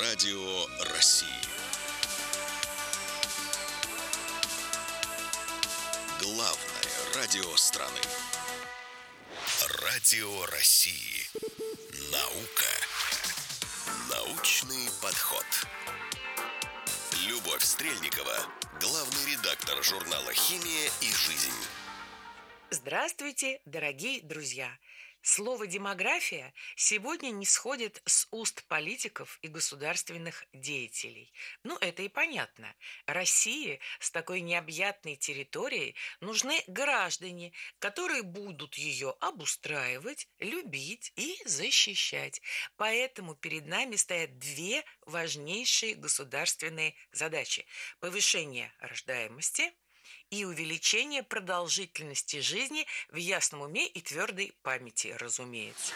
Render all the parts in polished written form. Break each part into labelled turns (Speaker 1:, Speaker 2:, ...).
Speaker 1: Радио России. Главное радио страны. Радио России. Наука. Научный подход. Любовь Стрельникова, главный редактор журнала «Химия и жизнь».
Speaker 2: Здравствуйте, дорогие друзья! Слово «демография» сегодня не сходит с уст политиков и государственных деятелей. Ну, это и понятно. России с такой необъятной территорией нужны граждане, которые будут ее обустраивать, любить и защищать. Поэтому перед нами стоят две важнейшие государственные задачи: повышение рождаемости и увеличение продолжительности жизни в ясном уме и твердой памяти, разумеется.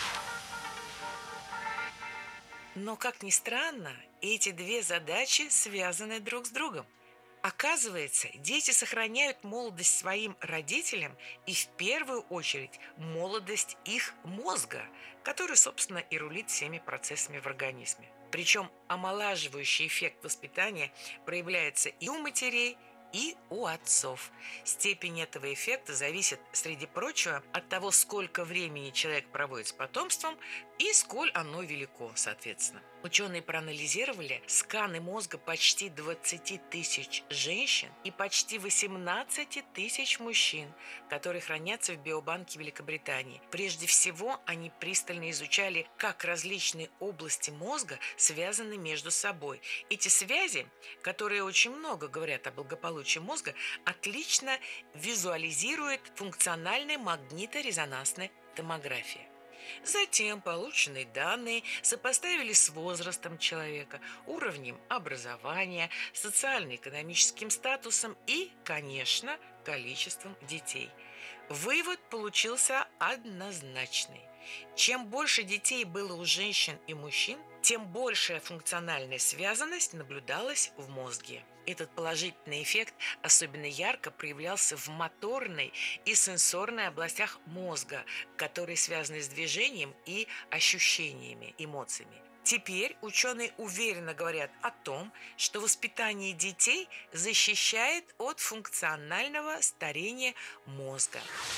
Speaker 2: Но, как ни странно, эти две задачи связаны друг с другом. Оказывается, дети сохраняют молодость своим родителям и в первую очередь молодость их мозга, который, собственно, и рулит всеми процессами в организме. Причем омолаживающий эффект воспитания проявляется и у матерей, и у отцов. Степень этого эффекта зависит, среди прочего, от того, сколько времени человек проводит с потомством и сколь оно велико, соответственно. Ученые проанализировали сканы мозга почти 20 тысяч женщин и почти 18 тысяч мужчин, которые хранятся в биобанке Великобритании. Прежде всего, они пристально изучали, как различные области мозга связаны между собой. Эти связи, которые очень много говорят о благополучии мозга, отлично визуализирует функциональная магниторезонансная томография. Затем полученные данные сопоставили с возрастом человека, уровнем образования, социально-экономическим статусом и, конечно, количеством детей. Вывод получился однозначный. Чем больше детей было у женщин и мужчин, тем большая функциональная связанность наблюдалась в мозге. Этот положительный эффект особенно ярко проявлялся в моторной и сенсорной областях мозга, которые связаны с движением и ощущениями, эмоциями. Теперь ученые уверенно говорят о том, что воспитание детей защищает от функционального старения мозга.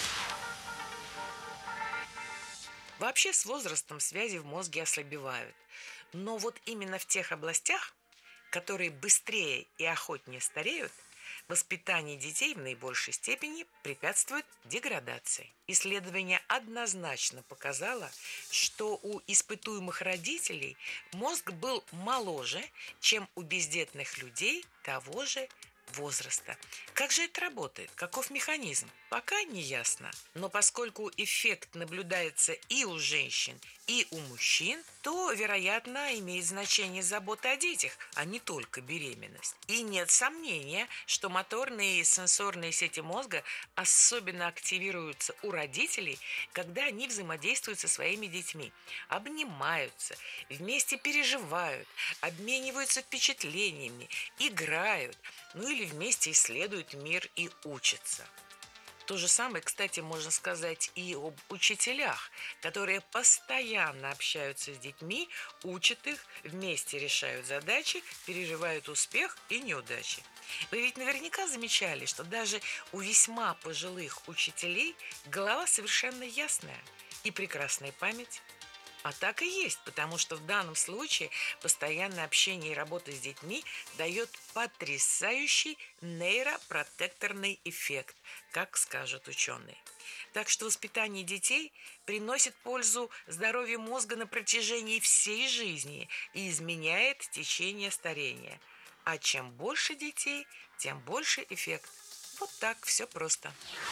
Speaker 2: Вообще с возрастом связи в мозге ослабевают. Но вот именно в тех областях, которые быстрее и охотнее стареют, воспитание детей в наибольшей степени препятствует деградации. Исследование однозначно показало, что у испытуемых родителей мозг был моложе, чем у бездетных людей того же возраста. Как же это работает? Каков механизм? Пока не ясно. Но поскольку эффект наблюдается и у женщин, и у мужчин, то, вероятно, имеет значение забота о детях, а не только беременность. И нет сомнения, что моторные и сенсорные сети мозга особенно активируются у родителей, когда они взаимодействуют со своими детьми, обнимаются, вместе переживают, обмениваются впечатлениями, играют, ну или вместе исследуют мир и учатся. То же самое, кстати, можно сказать и об учителях, которые постоянно общаются с детьми, учат их, вместе решают задачи, переживают успех и неудачи. Вы ведь наверняка замечали, что даже у весьма пожилых учителей голова совершенно ясная и прекрасная память. А так и есть, потому что в данном случае постоянное общение и работа с детьми дает потрясающий нейропротекторный эффект, как скажут ученые. Так что воспитание детей приносит пользу здоровью мозга на протяжении всей жизни и изменяет течение старения. А чем больше детей, тем больше эффект. Вот так все просто.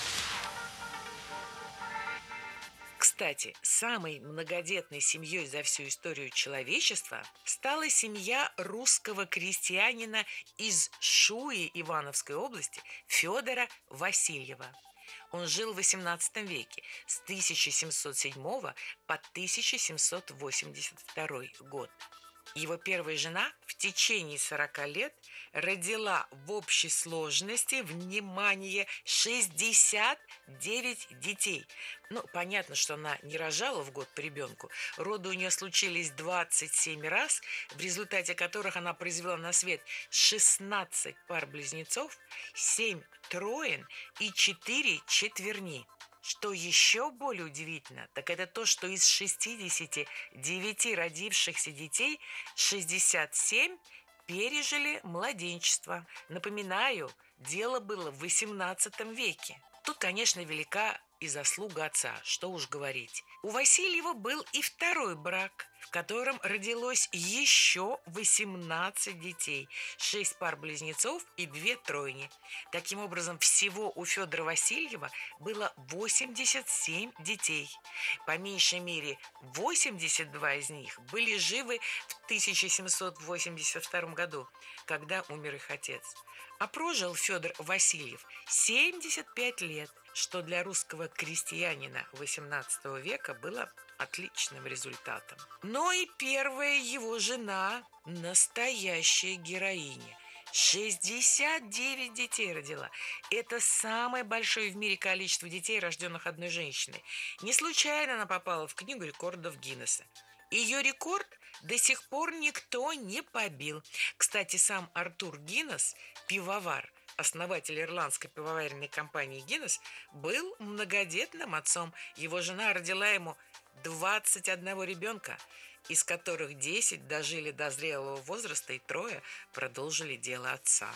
Speaker 2: Кстати, самой многодетной семьей за всю историю человечества стала семья русского крестьянина из Шуи Ивановской области Федора Васильева. Он жил в XVIII веке с 1707 по 1782 год. Его первая жена в течение 40 лет родила в общей сложности, внимание, 69 детей. Ну, понятно, что она не рожала в год по ребенку. Роды у нее случились 27 раз, в результате которых она произвела на свет 16 пар близнецов, 7 троен и 4 четверни. Что еще более удивительно, так это то, что из 69 родившихся детей 67 пережили младенчество. Напоминаю, дело было в XVIII веке. Тут, конечно, велика и заслуга отца, что уж говорить. У Васильева был и второй брак, в котором родилось еще 18 детей, 6 пар близнецов и 2 тройни. Таким образом, всего у Федора Васильева было 87 детей. По меньшей мере, 82 из них были живы в 1782 году, когда умер их отец. А прожил Федор Васильев 75 лет, что для русского крестьянина XVIII века было отличным результатом. Но и первая его жена – настоящая героиня. 69 детей родила. Это самое большое в мире количество детей, рожденных одной женщиной. Не случайно она попала в книгу рекордов Гиннесса. Ее рекорд до сих пор никто не побил. Кстати, сам Артур Гиннес, пивовар, основатель ирландской пивоваренной компании Гиннес, был многодетным отцом. Его жена родила ему 21 ребенка, из которых 10 дожили до зрелого возраста и 3 продолжили дело отца.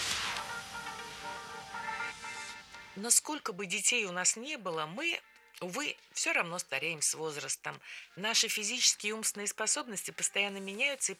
Speaker 2: Но сколько бы детей у нас не было, мы, увы, все равно стареем с возрастом. Наши физические и умственные способности постоянно меняются и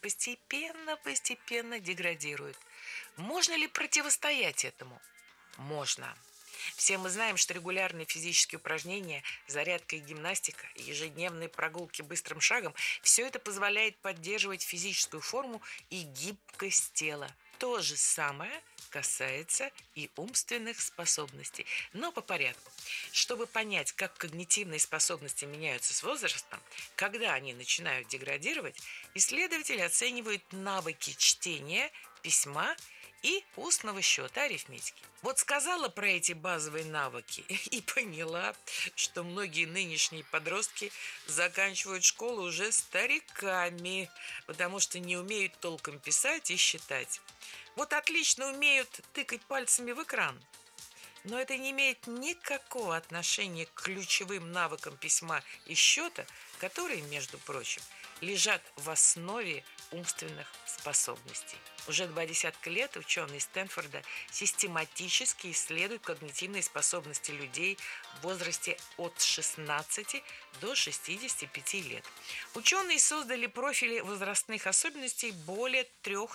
Speaker 2: постепенно деградируют. Можно ли противостоять этому? Можно. Все мы знаем, что регулярные физические упражнения, зарядка и гимнастика, ежедневные прогулки быстрым шагом – все это позволяет поддерживать физическую форму и гибкость тела. То же самое касается и умственных способностей. Но по порядку. Чтобы понять, как когнитивные способности меняются с возрастом, когда они начинают деградировать, исследователи оценивают навыки чтения, письма и устного счета, арифметики. Вот сказала про эти базовые навыки и поняла, что многие нынешние подростки заканчивают школу уже стариками, потому что не умеют толком писать и считать. Вот отлично умеют тыкать пальцами в экран, но это не имеет никакого отношения к ключевым навыкам письма и счета, которые, между прочим, лежат в основе умственных способностей. Уже 20 лет ученые Стэнфорда систематически исследуют когнитивные способности людей в возрасте от 16 до 65 лет. Ученые создали профили возрастных особенностей более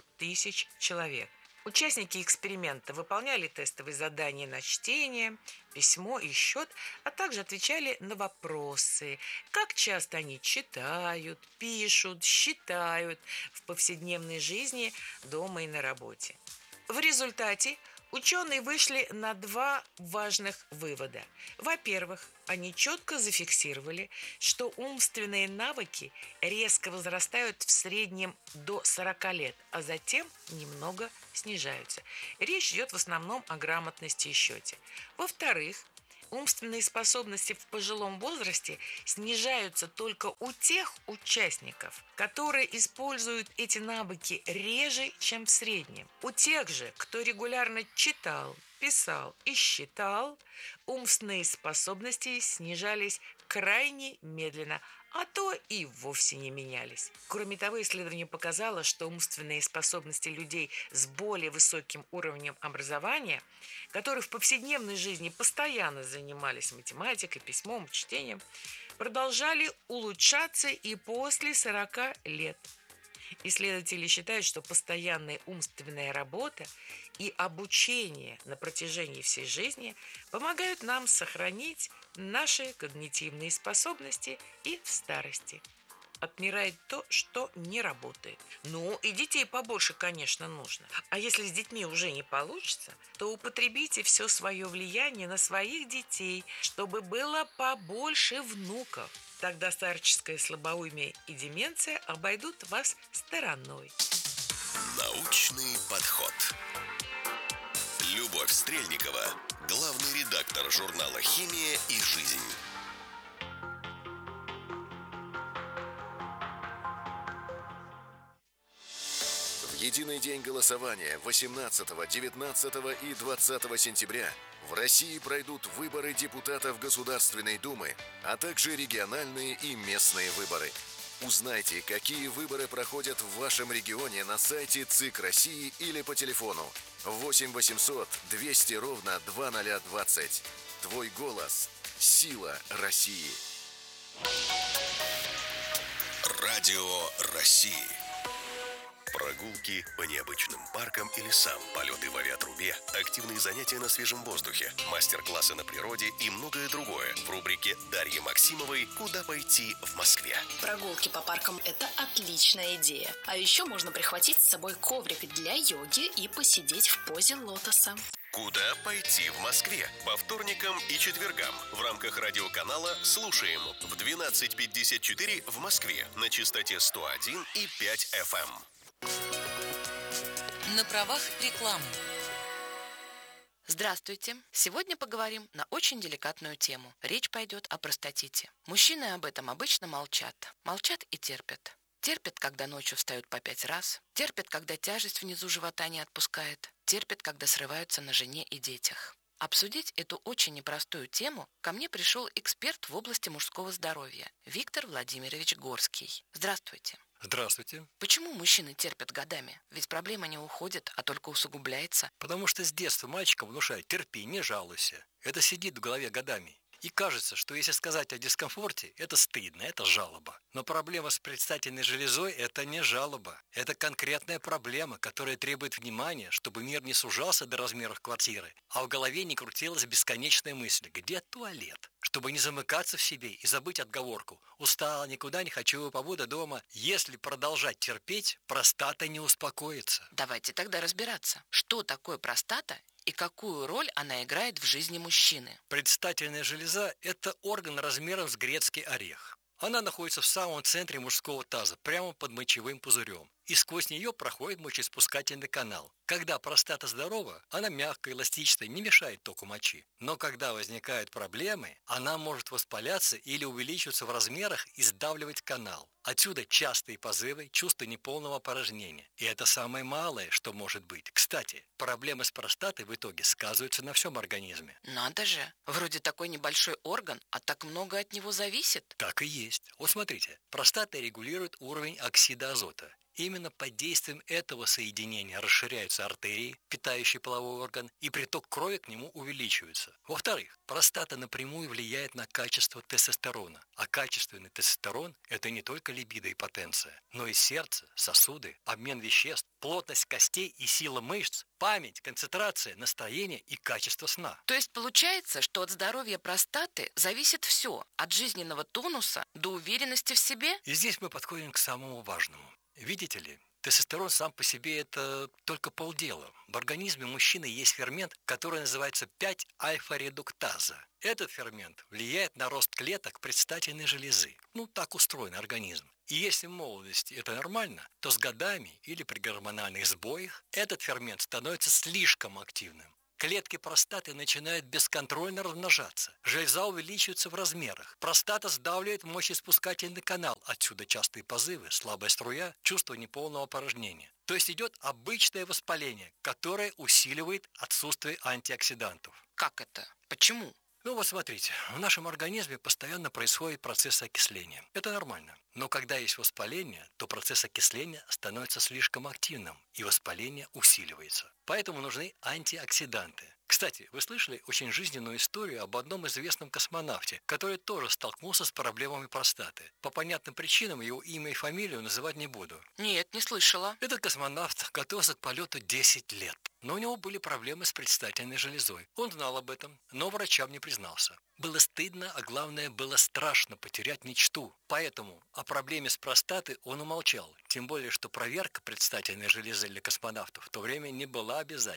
Speaker 2: 3000 человек. Участники эксперимента выполняли тестовые задания на чтение, письмо и счет, а также отвечали на вопросы, как часто они читают, пишут, считают в повседневной жизни, дома и на работе. В результате ученые вышли на 2 важных вывода. Во-первых, они четко зафиксировали, что умственные навыки резко возрастают в среднем до 40 лет, а затем немного снижаются. Речь идет в основном о грамотности и счете. Во-вторых, умственные способности в пожилом возрасте снижаются только у тех участников, которые используют эти навыки реже, чем в среднем. У тех же, кто регулярно читал, писал и считал, умственные способности снижались крайне медленно, а то и вовсе не менялись. Кроме того, исследование показало, что умственные способности людей с более высоким уровнем образования, которые в повседневной жизни постоянно занимались математикой, письмом, чтением, продолжали улучшаться и после 40 лет. Исследователи считают, что постоянная умственная работа и обучение на протяжении всей жизни помогают нам сохранить наши когнитивные способности и в старости. Отмирает то, что не работает. Ну, и детей побольше, конечно, нужно. А если с детьми уже не получится, то употребите все свое влияние на своих детей, чтобы было побольше внуков. Тогда старческое слабоумие и деменция обойдут вас стороной.
Speaker 1: Научный подход. Любовь Стрельникова, главный редактор журнала «Химия и жизнь». В единый день голосования 18, 19 и 20 сентября в России пройдут выборы депутатов Государственной Думы, а также региональные и местные выборы. Узнайте, какие выборы проходят в вашем регионе на сайте ЦИК России или по телефону 8 800 200 ровно 2020. Твой голос – сила России. Радио России. Прогулки по необычным паркам и лесам, полеты в авиатрубе, активные занятия на свежем воздухе, мастер-классы на природе и многое другое в рубрике Дарьи Максимовой «Куда пойти в Москве».
Speaker 3: Прогулки по паркам – это отличная идея. А еще можно прихватить с собой коврик для йоги и посидеть в позе лотоса.
Speaker 1: Куда пойти в Москве? По вторникам и четвергам в рамках радиоканала «Слушаем» в 12:54 в Москве на частоте 101,5 FM.
Speaker 4: На правах рекламы.
Speaker 3: Здравствуйте! Сегодня поговорим на очень деликатную тему. Речь пойдет о простатите. Мужчины об этом обычно молчат. Молчат и терпят. Терпят, когда ночью встают по 5 раз. Терпят, когда тяжесть внизу живота не отпускает. Терпят, когда срываются на жене и детях. Обсудить эту очень непростую тему ко мне пришел эксперт в области мужского здоровья Виктор Владимирович Горский. Здравствуйте.
Speaker 5: Здравствуйте.
Speaker 3: Почему мужчины терпят годами? Ведь проблема не уходит, а только усугубляется.
Speaker 5: Потому что с детства мальчикам внушают: терпи, не жалуйся. Это сидит в голове годами. И кажется, что если сказать о дискомфорте, это стыдно, это жалоба. Но проблема с предстательной железой – это не жалоба. Это конкретная проблема, которая требует внимания, чтобы мир не сужался до размеров квартиры, а в голове не крутилась бесконечная мысль: где туалет? Чтобы не замыкаться в себе и забыть отговорку: устал, никуда не хочу, побуду дома. Если продолжать терпеть, простата не успокоится.
Speaker 3: Давайте тогда разбираться, что такое простата и какую роль она играет в жизни мужчины.
Speaker 5: Предстательная железа – это орган размером с грецкий орех. Она находится в самом центре мужского таза, прямо под мочевым пузырем. И сквозь нее проходит мочеиспускательный канал. Когда простата здорова, она мягкая, эластичная, не мешает току мочи. Но когда возникают проблемы, она может воспаляться или увеличиваться в размерах и сдавливать канал. Отсюда частые позывы, чувство неполного опорожнения. И это самое малое, что может быть. Кстати, проблемы с простатой в итоге сказываются на всем организме.
Speaker 3: Надо же, вроде такой небольшой орган, а так много от него зависит.
Speaker 5: Так и есть. Вот смотрите, простата регулирует уровень оксида азота. Именно под действием этого соединения расширяются артерии, питающие половой орган, и приток крови к нему увеличивается. Во-вторых, простата напрямую влияет на качество тестостерона. А качественный тестостерон – это не только либидо и потенция, но и сердце, сосуды, обмен веществ, плотность костей и сила мышц, память, концентрация, настроение и качество сна.
Speaker 3: То есть получается, что от здоровья простаты зависит все, от жизненного тонуса до уверенности в себе?
Speaker 5: И здесь мы подходим к самому важному. Видите ли, тестостерон сам по себе – это только полдела. В организме мужчины есть фермент, который называется 5-альфа-редуктаза. Этот фермент влияет на рост клеток предстательной железы. Так устроен организм. И если в молодости это нормально, то с годами или при гормональных сбоях этот фермент становится слишком активным. Клетки простаты начинают бесконтрольно размножаться. Железа увеличивается в размерах. Простата сдавливает мочеиспускательный канал. Отсюда частые позывы, слабая струя, чувство неполного опорожнения. То есть идет обычное воспаление, которое усиливает отсутствие антиоксидантов.
Speaker 3: Как это? Почему?
Speaker 5: Вот смотрите, в нашем организме постоянно происходит процесс окисления. Это нормально. Но когда есть воспаление, то процесс окисления становится слишком активным, и воспаление усиливается. Поэтому нужны антиоксиданты. Кстати, вы слышали очень жизненную историю об одном известном космонавте, который тоже столкнулся с проблемами простаты. По понятным причинам его имя и фамилию называть не буду.
Speaker 3: Нет, не слышала.
Speaker 5: Этот космонавт готовился к полету 10 лет. Но у него были проблемы с предстательной железой. Он знал об этом, но врачам не признался. Было стыдно, а главное, было страшно потерять мечту. Поэтому о проблеме с простатой он умолчал. Тем более, что проверка предстательной железы для космонавтов в то время не была обязательной.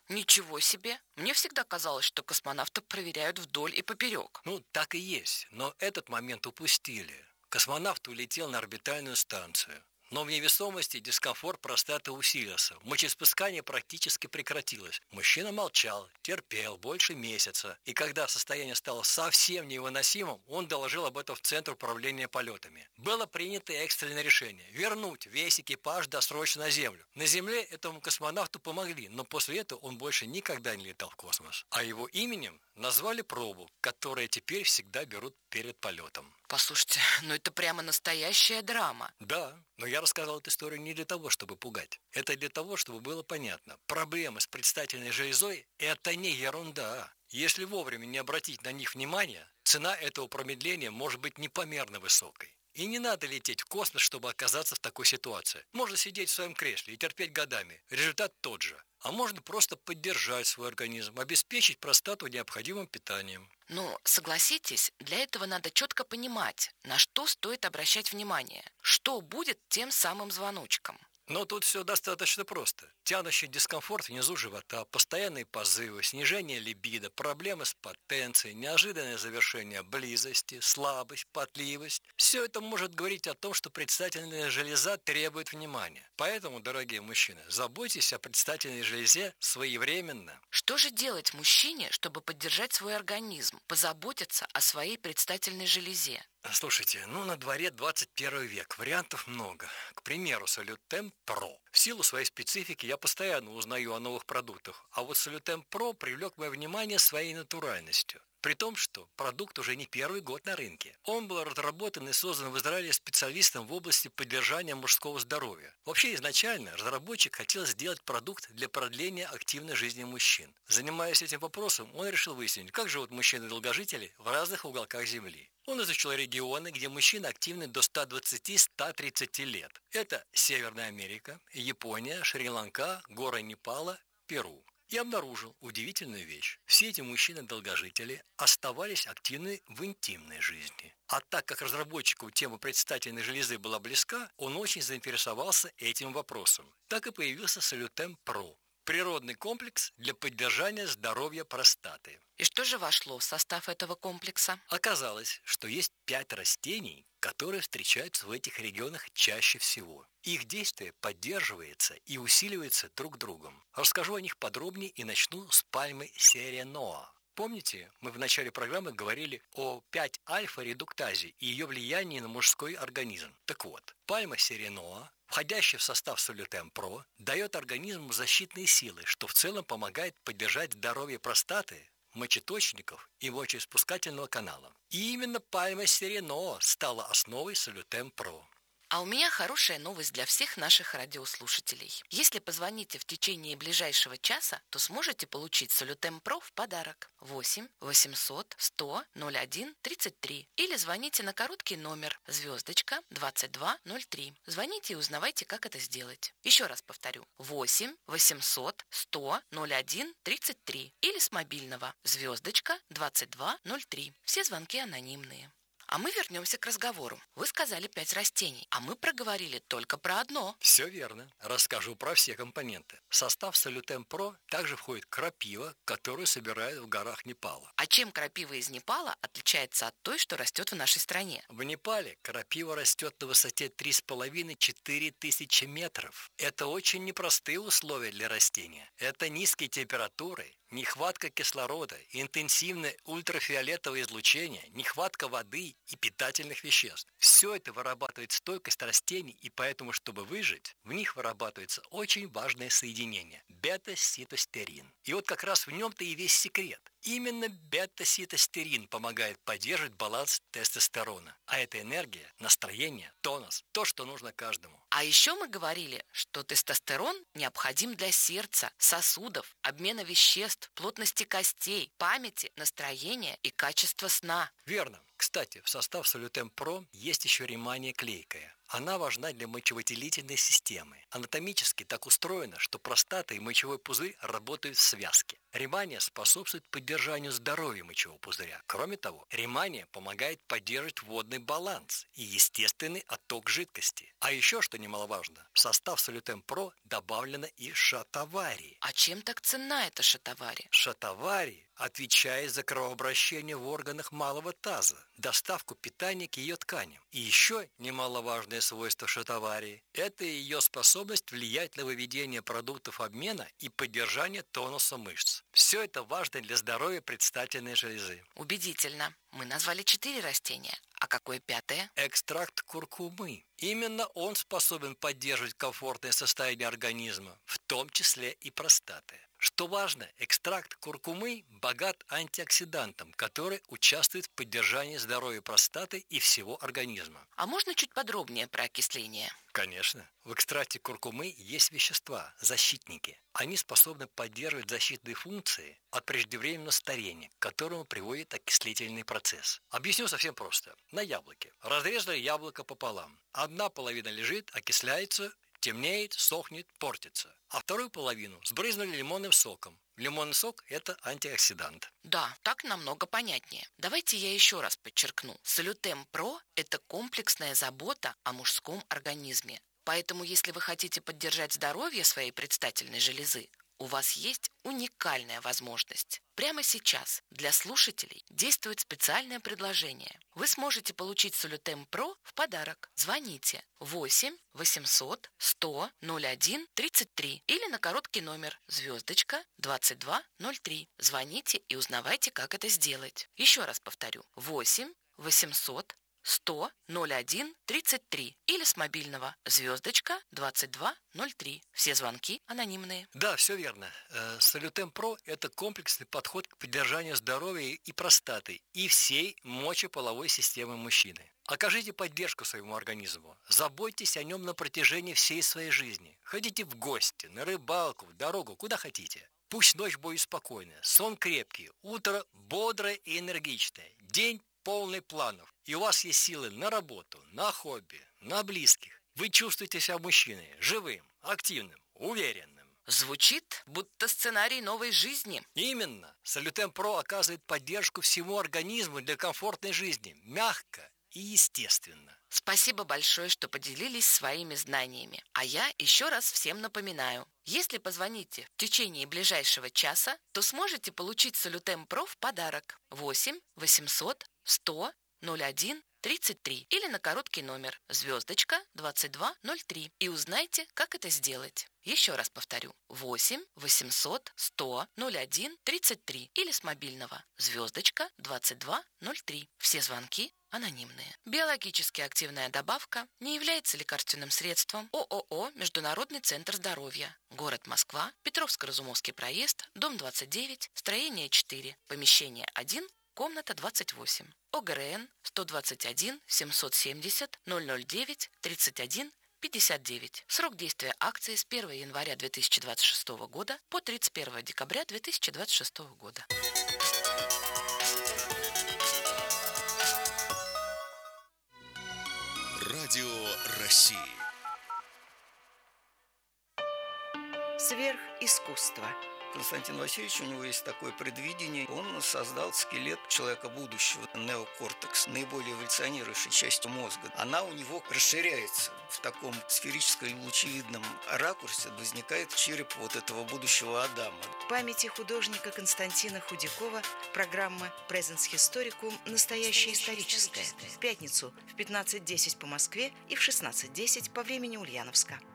Speaker 3: Ничего себе! Мне всегда казалось, что космонавтов проверяют вдоль и поперек.
Speaker 5: Ну, так и есть, но этот момент упустили. Космонавт улетел на орбитальную станцию. Но в невесомости дискомфорт простаты усилился. Мочеиспускание практически прекратилось. Мужчина молчал, терпел больше месяца. И когда состояние стало совсем невыносимым, он доложил об этом в Центр управления полетами. Было принято экстренное решение – вернуть весь экипаж досрочно на Землю. На Земле этому космонавту помогли, но после этого он больше никогда не летал в космос. А его именем назвали пробу, которую теперь всегда берут перед полетом.
Speaker 3: Послушайте, ну это прямо настоящая драма.
Speaker 5: Да, но я рассказал эту историю не для того, чтобы пугать. Это для того, чтобы было понятно. Проблемы с предстательной железой – это не ерунда. Если вовремя не обратить на них внимания, цена этого промедления может быть непомерно высокой. И не надо лететь в космос, чтобы оказаться в такой ситуации. Можно сидеть в своем кресле и терпеть годами. Результат тот же. А можно просто поддержать свой организм, обеспечить простату необходимым питанием.
Speaker 3: Но, согласитесь, для этого надо четко понимать, на что стоит обращать внимание. Что будет тем самым звоночком.
Speaker 5: Но тут все достаточно просто. Тянущий дискомфорт внизу живота, постоянные позывы, снижение либидо, проблемы с потенцией, неожиданное завершение близости, слабость, потливость. Все это может говорить о том, что предстательная железа требует внимания. Поэтому, дорогие мужчины, заботьтесь о предстательной железе своевременно.
Speaker 3: Что же делать мужчине, чтобы поддержать свой организм, позаботиться о своей предстательной железе?
Speaker 5: Слушайте, на дворе 21 век, вариантов много. К примеру, Солютем Про. В силу своей специфики я постоянно узнаю о новых продуктах, а вот Солютем Про привлек мое внимание своей натуральностью. При том, что продукт уже не первый год на рынке. Он был разработан и создан в Израиле специалистом в области поддержания мужского здоровья. Вообще изначально разработчик хотел сделать продукт для продления активной жизни мужчин. Занимаясь этим вопросом, он решил выяснить, как живут мужчины-долгожители в разных уголках Земли. Он изучил регионы, где мужчины активны до 120-130 лет. Это Северная Америка, Япония, Шри-Ланка, горы Непала, Перу. И обнаружил удивительную вещь. Все эти мужчины-долгожители оставались активны в интимной жизни. А так как разработчику тема предстательной железы была близка, он очень заинтересовался этим вопросом. Так и появился Солютем Про. Природный комплекс для поддержания здоровья простаты.
Speaker 3: И что же вошло в состав этого комплекса?
Speaker 5: Оказалось, что есть 5 растений, которые встречаются в этих регионах чаще всего. Их действие поддерживается и усиливается друг другом. Расскажу о них подробнее и начну с пальмы Сереноа. Помните, мы в начале программы говорили о 5-альфа-редуктазе и ее влиянии на мужской организм. Так вот, пальма Сереноа, входящая в состав Солютем Про, дает организму защитные силы, что в целом помогает поддержать здоровье простаты, мочеточников и мочеиспускательного канала. И именно пальма Сереноа стала основой Солютем Про.
Speaker 3: А у меня хорошая новость для всех наших радиослушателей. Если позвоните в течение ближайшего часа, то сможете получить Солютем Про в подарок. 8 800 100 01 33. Или звоните на короткий номер *2203. Звоните и узнавайте, как это сделать. Еще раз повторю. 8 800 100 01 33. Или с мобильного *2203. Все звонки анонимные. А мы вернемся к разговору. Вы сказали 5 растений, а мы проговорили только про одно.
Speaker 5: Все верно. Расскажу про все компоненты. В состав Солютем Про также входит крапива, которую собирают в горах Непала.
Speaker 3: А чем крапива из Непала отличается от той, что растет в нашей стране?
Speaker 5: В Непале крапива растет на высоте 3,5-4 тысячи метров. Это очень непростые условия для растения. Это низкие температуры, нехватка кислорода, интенсивное ультрафиолетовое излучение, нехватка воды и питательных веществ. Все это вырабатывает стойкость растений, и поэтому, чтобы выжить, в них вырабатывается очень важное соединение – бета-ситостерин. И вот как раз в нем-то и весь секрет. Именно бета-ситостерин помогает поддерживать баланс тестостерона. А это энергия, настроение, тонус – то, что нужно каждому.
Speaker 3: А еще мы говорили, что тестостерон необходим для сердца, сосудов, обмена веществ, плотности костей, памяти, настроения и качества сна.
Speaker 5: Верно. Кстати, в состав Солютем Про есть еще ремания клейкая. Она важна для мочевыделительной системы. Анатомически так устроено, что простата и мочевой пузырь работают в связке. Ремания способствует поддержанию здоровья мочевого пузыря. Кроме того, ремания помогает поддерживать водный баланс и естественный отток жидкости. А еще, что немаловажно, в состав Солютем Про добавлено и шатавари.
Speaker 3: А чем так ценна эта шатавари?
Speaker 5: Шатавари отвечает за кровообращение в органах малого таза, доставку питания к ее тканям. И еще немаловажное свойство шатавари – это ее способность влиять на выведение продуктов обмена и поддержание тонуса мышц. Все это важно для здоровья предстательной железы.
Speaker 3: Убедительно. Мы назвали 4 растения. А какое 5-е?
Speaker 5: Экстракт куркумы. Именно он способен поддерживать комфортное состояние организма, в том числе и простаты. Что важно, экстракт куркумы богат антиоксидантом, который участвует в поддержании здоровья простаты и всего организма.
Speaker 3: А можно чуть подробнее про окисление?
Speaker 5: Конечно. В экстракте куркумы есть вещества, защитники. Они способны поддерживать защитные функции от преждевременного старения, к которому приводит окислительный процесс. Объясню совсем просто. На яблоке. Разрезали яблоко пополам. Одна половина лежит, окисляется, темнеет, сохнет, портится. А вторую половину сбрызнули лимонным соком. Лимонный сок – это антиоксидант.
Speaker 3: Да, так намного понятнее. Давайте я еще раз подчеркну. Солютем Про – это комплексная забота о мужском организме. Поэтому, если вы хотите поддержать здоровье своей предстательной железы, у вас есть уникальная возможность. Прямо сейчас для слушателей действует специальное предложение. Вы сможете получить Солютем Про в подарок. Звоните 8 800 100 01 33 или на короткий номер звездочка 2203. Звоните и узнавайте, как это сделать. Еще раз повторю. 8 800 100 01 33 или с мобильного звездочка 2203. Все звонки анонимные.
Speaker 5: Да, все верно. Солютем Про – это комплексный подход к поддержанию здоровья и простаты, и всей мочеполовой системы мужчины. Окажите поддержку своему организму. Заботьтесь о нем на протяжении всей своей жизни. Ходите в гости, на рыбалку, в дорогу, куда хотите. Пусть ночь будет спокойная, сон крепкий, утро бодрое и энергичное, день полный планов. И у вас есть силы на работу, на хобби, на близких. Вы чувствуете себя мужчиной, живым, активным, уверенным.
Speaker 3: Звучит, будто сценарий новой жизни.
Speaker 5: Именно. Солютем Про оказывает поддержку всему организму для комфортной жизни. Мягко и естественно.
Speaker 3: Спасибо большое, что поделились своими знаниями. А я еще раз всем напоминаю. Если позвоните в течение ближайшего часа, то сможете получить Солютем Про в подарок. 8 800 100 01 33 или на короткий номер звездочка 2203 и узнайте, как это сделать. Еще раз повторю. 8 800 100 01 33 или с мобильного звездочка 2203. Все звонки анонимные. Биологически активная добавка не является лекарственным средством. ООО «Международный центр здоровья». Город Москва, Петровско-Разумовский проезд, дом 29, строение 4, помещение 1, комната 28. ОГРН 121 770 009 31 59. Срок действия акции с 1 января 2026 года по 31 декабря 2026 года.
Speaker 1: Радио России.
Speaker 2: Сверхискусство.
Speaker 4: Константин Васильевич, у него есть такое предвидение. Он создал скелет человека будущего, неокортекс, наиболее эволюционирующей частью мозга. Она у него расширяется в таком сферическо-лучевидном ракурсе, возникает череп вот этого будущего Адама.
Speaker 2: В памяти художника Константина Худякова программа «Presens Historicum. Настоящее историческое». В пятницу в 15:10 по Москве и в 16:10 по времени Ульяновска.